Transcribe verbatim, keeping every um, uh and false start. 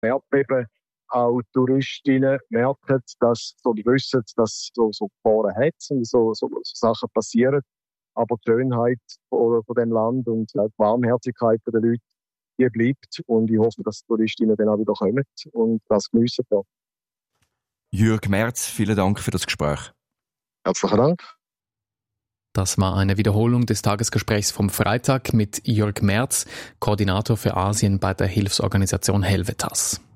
Erdbeben auch Touristinnen merken, dass so die wissen, dass so, so Gefahren hat und so, so, so Sachen passieren. Aber die Schönheit von, von dem Land und auch die Warmherzigkeit der Leute, die bleibt. Und ich hoffe, dass die Touristinnen dann auch wieder kommen und das geniessen. Jürg Merz, vielen Dank für das Gespräch. Herzlichen Dank. Das war eine Wiederholung des Tagesgesprächs vom Freitag mit Jürg Merz, Koordinator für Asien bei der Hilfsorganisation Helvetas.